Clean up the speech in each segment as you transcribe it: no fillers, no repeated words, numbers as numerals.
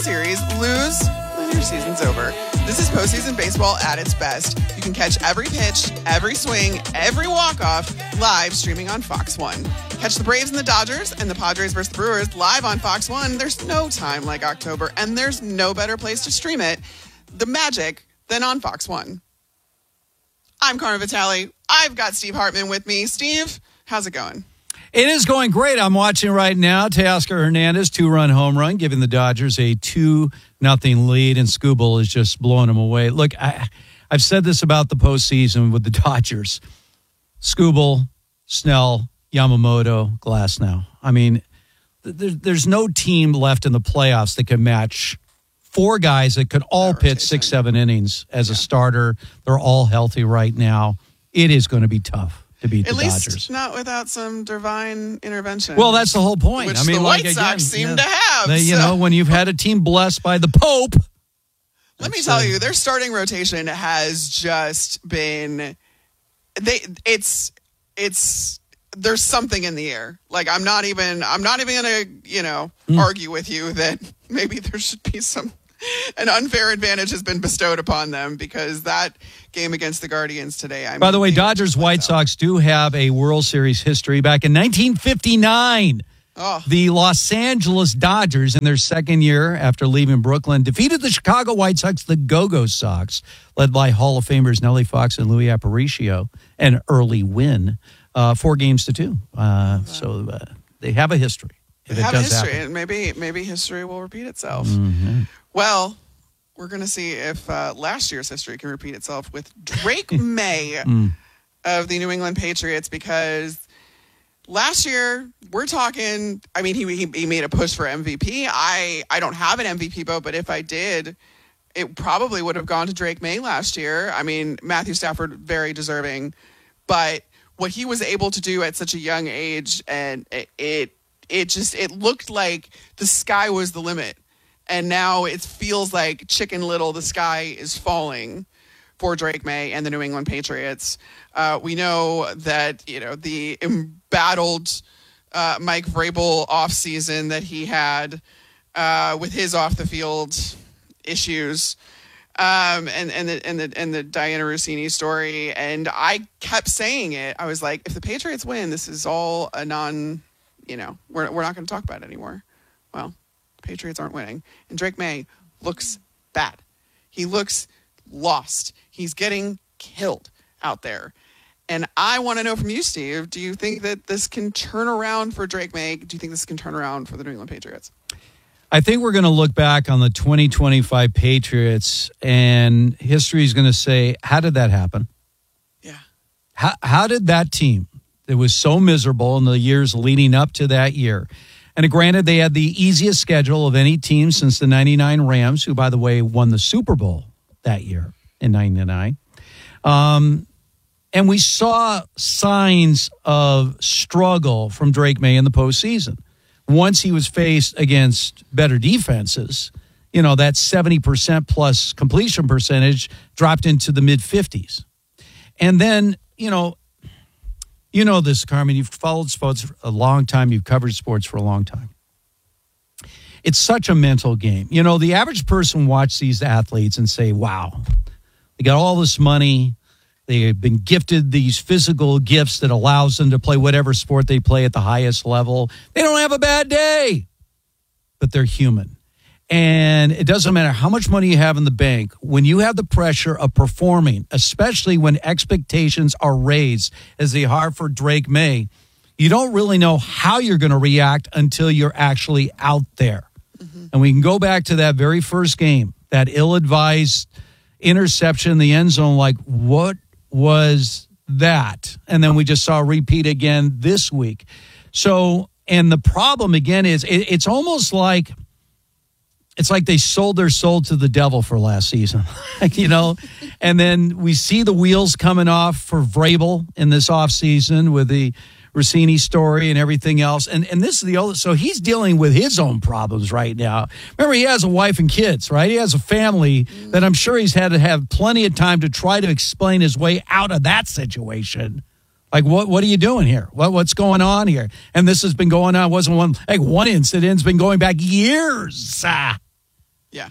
Series, lose, then your season's over. This is postseason baseball at its best. You can catch every pitch, every swing, every walk-off live streaming on Fox 1. Catch the Braves and the Dodgers and the Padres versus the Brewers live on Fox 1. There's no time like October, and there's no better place to stream it, the magic, than on Fox 1. I'm Carmen Vitale. I've got Steve Hartman with me. Steve, how's it going? It is going great. I'm watching right now. Teoscar Hernandez, 2-run home run, giving the Dodgers a 2-0 lead, and Skubal is just blowing them away. Look, I've said this about the postseason with the Dodgers. Skubal, Snell, Yamamoto, Glasnow. I mean, there's no team left in the playoffs that can match four guys that could all pitch 6-7 innings as a starter. They're all healthy right now. It is going to be tough to beat the Dodgers. At least not without some divine intervention. Well, that's the whole point. Which the White Sox seem to have. You know, when you've had a team blessed by the Pope. Let me tell you, their starting rotation has just been... There's something in the air. Like, I'm not even going to, argue with you that maybe there should be an unfair advantage has been bestowed upon them, because that game against the Guardians today. By the way, Dodgers White Sox do have a World Series history. Back in 1959, the Los Angeles Dodgers, in their second year after leaving Brooklyn, defeated the Chicago White Sox, the Go-Go Sox, led by Hall of Famers Nellie Fox and Louis Aparicio, an early win, 4-2. So they have a history. They have a history, and maybe history will repeat itself. Mm-hmm. Well, we're going to see if last year's history can repeat itself with Drake May of the New England Patriots, because last year, we're talking, I mean, he made a push for MVP. I don't have an MVP vote, but if I did, it probably would have gone to Drake May last year. I mean, Matthew Stafford, very deserving, but what he was able to do at such a young age, and it looked like the sky was the limit. And now it feels like Chicken Little, the sky is falling for Drake May and the New England Patriots. We know that, the embattled Mike Vrabel offseason that he had with his off-the-field issues, and the Diana Rossini story. And I kept saying it. I was like, if the Patriots win, this is all a we're not going to talk about it anymore. Well, Patriots aren't winning, and Drake May looks bad. He looks lost. He's getting killed out there. And I want to know from you, Steve, do you think that this can turn around for Drake May? Do you think this can turn around for the New England Patriots? I think we're going to look back on the 2025 Patriots, and history is going to say, how did that happen? Yeah. How did that team that was so miserable in the years leading up to that year, and granted, they had the easiest schedule of any team since the 99 Rams, who, by the way, won the Super Bowl that year in 99. And we saw signs of struggle from Drake May in the postseason. Once he was faced against better defenses, that 70% plus completion percentage dropped into the mid-50s. And then, you know this, Carmen. You've followed sports for a long time. You've covered sports for a long time. It's such a mental game. The average person watches these athletes and say, wow, they got all this money. They have been gifted these physical gifts that allows them to play whatever sport they play at the highest level. They don't have a bad day, but they're human. And it doesn't matter how much money you have in the bank. When you have the pressure of performing, especially when expectations are raised, as they are for Drake May, you don't really know how you're going to react until you're actually out there. Mm-hmm. And we can go back to that very first game, that ill-advised interception in the end zone. Like, what was that? And then we just saw a repeat again this week. So, and the problem again is it's almost like, it's like they sold their soul to the devil for last season, and then we see the wheels coming off for Vrabel in this offseason with the Rossini story and everything else. And this is so he's dealing with his own problems right now. Remember, he has a wife and kids, right? He has a family that I'm sure he's had to have plenty of time to try to explain his way out of that situation. Like, what are you doing here? What's going on here? And this has been going on. One incident. It's been going back years. Yeah.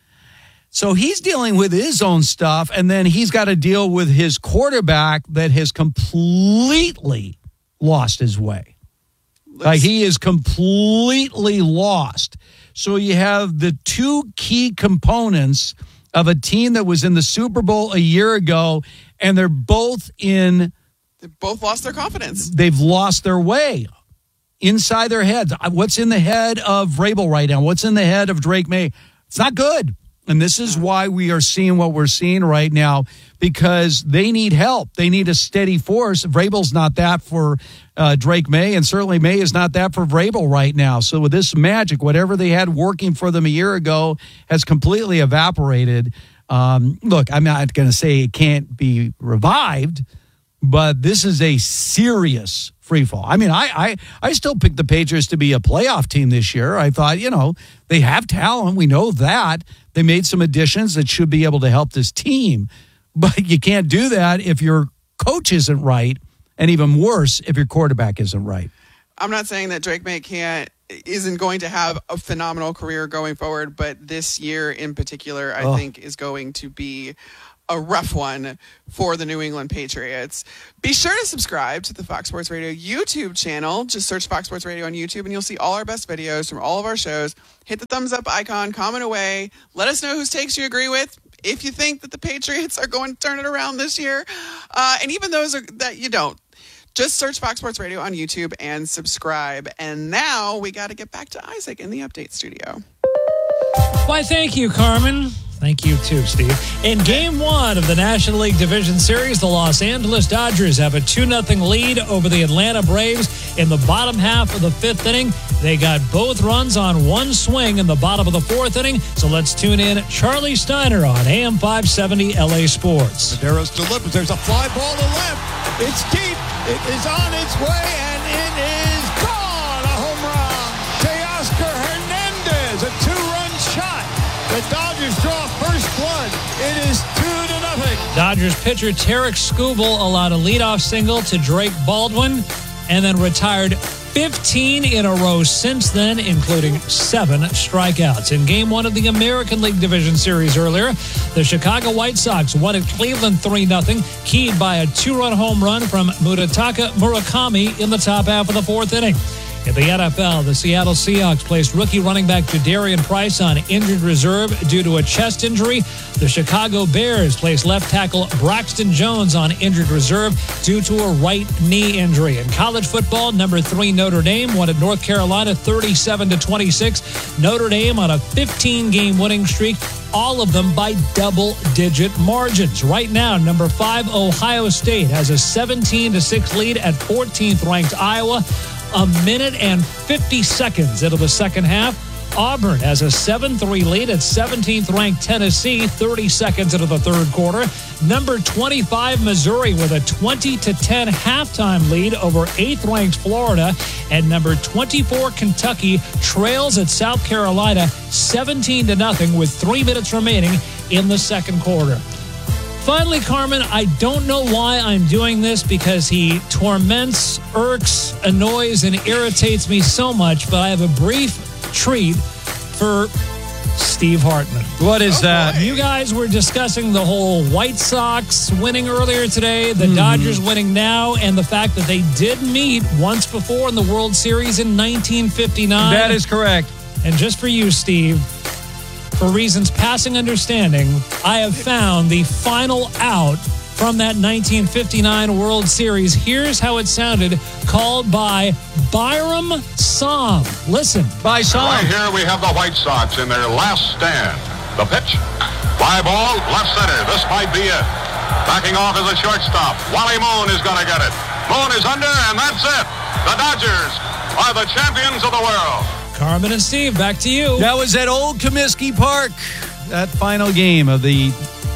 So he's dealing with his own stuff, and then he's got to deal with his quarterback that has completely lost his way. Like, he is completely lost. So you have the two key components of a team that was in the Super Bowl a year ago, and they're both in... They both lost their confidence. They've lost their way inside their heads. What's in the head of Vrabel right now? What's in the head of Drake May? It's not good. And this is why we are seeing what we're seeing right now, because they need help. They need a steady force. Vrabel's not that for Drake May, and certainly May is not that for Vrabel right now. So with this magic, whatever they had working for them a year ago has completely evaporated. Look, I'm not going to say it can't be revived, but this is a serious free fall. I mean, I still pick the Patriots to be a playoff team this year. I thought, they have talent. We know that. They made some additions that should be able to help this team. But you can't do that if your coach isn't right, and even worse, if your quarterback isn't right. I'm not saying that Drake May isn't going to have a phenomenal career going forward, but this year in particular, I think, is going to be a rough one for the New England Patriots. Be sure to subscribe to the Fox Sports Radio YouTube channel. Just search Fox Sports Radio on YouTube and you'll see all our best videos from all of our shows. Hit the thumbs up icon, comment away. Let us know whose takes you agree with. If you think that the Patriots are going to turn it around this year, and even those that you don't, just search Fox Sports Radio on YouTube and subscribe. And now we got to get back to Isaac in the update studio. Why, thank you, Carmen. Thank you, too, Steve. In Game 1 of the National League Division Series, the Los Angeles Dodgers have a 2-0 lead over the Atlanta Braves in the bottom half of the fifth inning. They got both runs on one swing in the bottom of the fourth inning. So let's tune in Charlie Steiner on AM 570 LA Sports. Medeiros delivers. There's a fly ball to left. It's deep. It is on its way, and it is gone. A home run. Teoscar Hernandez, a 2-run shot. The Dodgers draw first blood. It is 2-0. Dodgers pitcher Tarek Skubal allowed a leadoff single to Drake Baldwin and then retired 15 in a row since then, including 7 strikeouts. In Game 1 of the American League Division Series earlier, the Chicago White Sox won at Cleveland 3-0, keyed by a 2-run home run from Munetaka Murakami in the top half of the fourth inning. In the NFL, the Seattle Seahawks placed rookie running back Jadarian Price on injured reserve due to a chest injury. The Chicago Bears placed left tackle Braxton Jones on injured reserve due to a right knee injury. In college football, number 3 Notre Dame won at North Carolina 37-26. Notre Dame on a 15-game winning streak, all of them by double-digit margins. Right now, number 5 Ohio State has a 17-6 lead at 14th-ranked Iowa. A minute and 50 seconds into the second half. Auburn has a 7-3 lead at 17th-ranked Tennessee, 30 seconds into the third quarter. Number 25 Missouri with a 20-10 halftime lead over 8th-ranked Florida. And number 24 Kentucky trails at South Carolina 17-0 with 3 minutes remaining in the second quarter. Finally, Carmen, I don't know why I'm doing this because he torments, irks, annoys, and irritates me so much, but I have a brief treat for Steve Hartman. What is that? You guys were discussing the whole White Sox winning earlier today, the Dodgers winning now, and the fact that they did meet once before in the World Series in 1959. That is correct. And just for you, Steve, for reasons passing understanding, I have found the final out from that 1959 World Series. Here's how it sounded, called by Byram Som. Listen. By Som. Right here we have the White Sox in their last stand. The pitch. Fly ball, left center. This might be it. Backing off as a shortstop. Wally Moon is going to get it. Moon is under, and that's it. The Dodgers are the champions of the world. Carmen and Steve, back to you. That was at Old Comiskey Park, that final game of the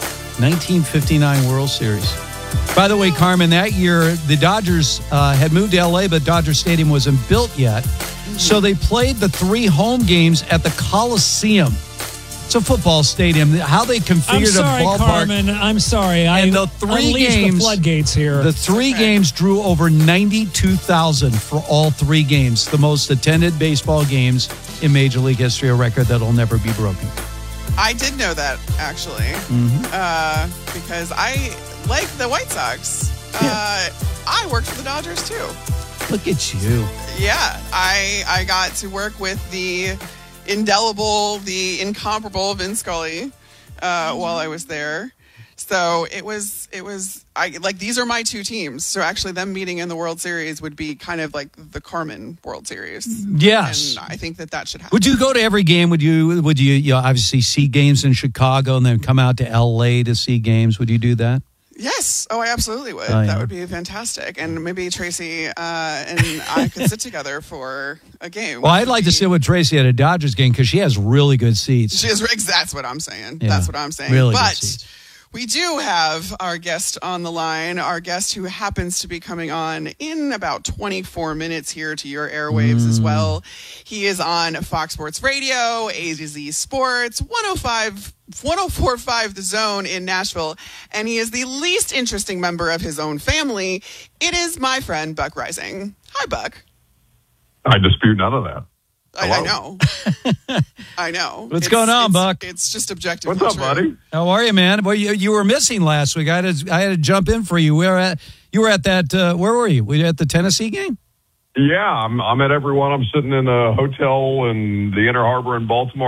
1959 World Series. By the way, Carmen, that year, the Dodgers had moved to L.A., but Dodger Stadium wasn't built yet. So they played the 3 home games at the Coliseum. It's a football stadium. How they configured a ballpark. Carmen, I'm sorry. And the 3 games, the floodgates here. The 3 games drew over 92,000 for all 3 games. The most attended baseball games in Major League history, a record that'll never be broken. I did know that, actually, because I like the White Sox. I worked for the Dodgers, too. Look at you. Yeah, I got to work with the indelible, the incomparable Vin Scully while I was there. So it was these are my two teams. So actually them meeting in the World Series would be kind of like the Carmen World Series. Yes. And I think that should happen. Would you go to every game? Would you obviously see games in Chicago and then come out to LA to see games? Would you do that? Yes. Oh, I absolutely would. Oh, yeah. That would be fantastic. And maybe Tracy and I could sit together for a game. Well, I'd like to sit with Tracy at a Dodgers game because she has really good seats. That's what I'm saying. Yeah, That's what I'm saying. really good But seats. we do have our guest on the line, our guest who happens to be coming on in about 24 minutes here to your airwaves as well. He is on Fox Sports Radio, A to Z Sports, 104.5 The Zone in Nashville, and he is the least interesting member of his own family. It is my friend, Buck Rising. Hi, Buck. I dispute none of that. I know. I know. What's going on, Buck? It's just objectively What's up, true. buddy? How are you, man? Well, you were missing last week. I had to jump in for you. You were at that. Where were you? Were you at the Tennessee game? Yeah, I'm at everyone. I'm sitting in a hotel in the Inner Harbor in Baltimore.